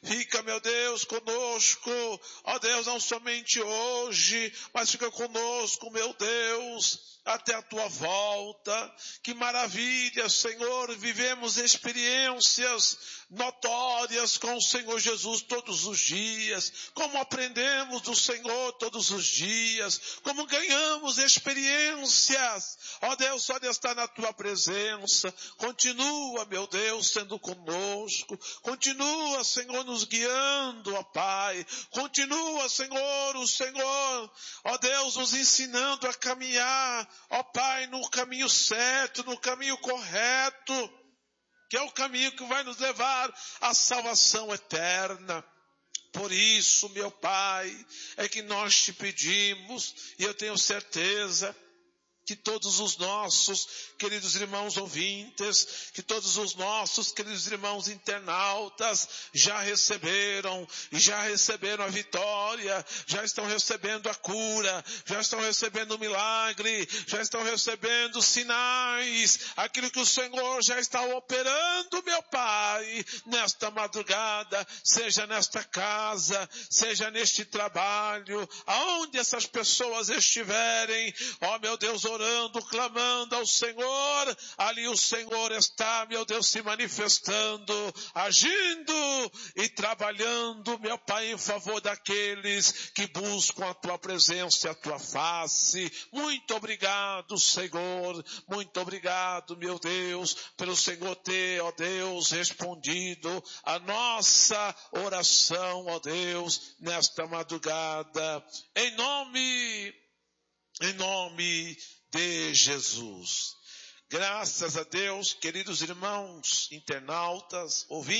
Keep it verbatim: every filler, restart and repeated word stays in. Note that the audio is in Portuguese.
Fica, meu Deus, conosco, ó Deus, não somente hoje, mas fica conosco, meu Deus, até a tua volta. Que maravilha, Senhor, vivemos experiências notórias com o Senhor Jesus todos os dias, como aprendemos do Senhor todos os dias, como ganhamos experiências, ó Deus, só de estar na tua presença. Continua, meu Deus, sendo conosco, continua, Senhor, nos guiando, ó Pai, continua, Senhor, o Senhor, ó Deus, nos ensinando a caminhar, ó Pai, no caminho certo, no caminho correto, que é o caminho que vai nos levar à salvação eterna. Por isso, meu Pai, é que nós te pedimos, e eu tenho certeza que todos os nossos queridos irmãos ouvintes, que todos os nossos queridos irmãos internautas já receberam, já receberam a vitória, já estão recebendo a cura, já estão recebendo o milagre, já estão recebendo sinais, aquilo que o Senhor já está operando, meu Pai, nesta madrugada, seja nesta casa, seja neste trabalho, aonde essas pessoas estiverem, ó meu Deus, orando, clamando ao Senhor, ali o Senhor está, meu Deus, se manifestando, agindo e trabalhando, meu Pai, em favor daqueles que buscam a tua presença e a tua face. Muito obrigado, Senhor, muito obrigado, meu Deus, pelo Senhor ter, ó Deus, respondido a nossa oração, ó Deus, nesta madrugada, em nome, em nome de Jesus. Graças a Deus, queridos irmãos, internautas, ouvintes,